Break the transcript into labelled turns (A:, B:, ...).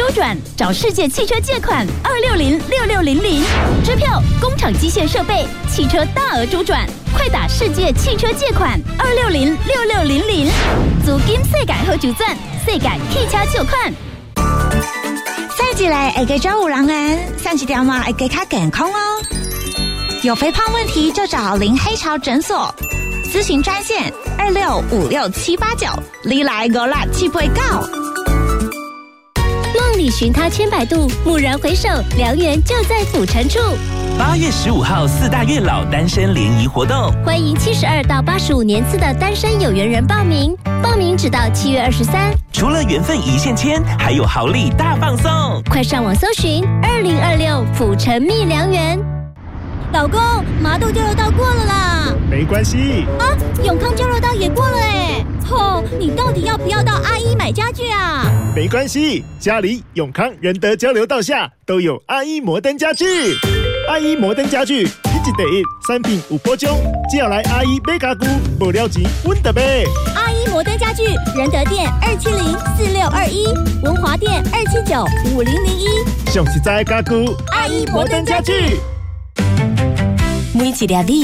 A: 周转，找世界汽车借款2606600，支票、工厂机械设备、汽车大额周转，快打世界汽车借款2606600，资金世界好周转，世界汽车借款。
B: 再起来会给照顾人员，上一条嘛会给他健康哦。有肥胖问题就找林黑潮诊所，咨询专线26568789，你来56789。
C: 梦里寻他千百度，蓦然回首，良缘就在府城处。
D: 8月15号4大月老单身联谊活动，
C: 欢迎72到85年次的单身有缘人报名，报名只到7月23。
D: 除了缘分一线牵，还有好礼大放送，
C: 快上网搜寻2026府城蜜良缘。
E: 老公，麻豆交流道过了啦，
F: 没关系
E: 啊，永康交流道也过了哎。你到底要不要到阿一买家具啊？
F: 没关系，家里永康仁德交流道下都有阿一摩登家具。阿一摩登家具，一季第一，3品5波中，只要来阿一买家具，无了钱稳得买。
E: 阿一摩登家具，仁德店2704621，文华店2795001。
F: 上实在家具，
E: 阿一摩登家具。
A: 每一粒米